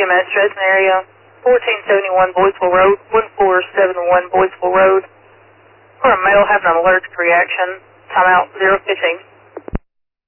EMS, Dresden area, 1471 Boysville Road, 1471 Boysville Road. For a male having an allergic reaction, timeout 015.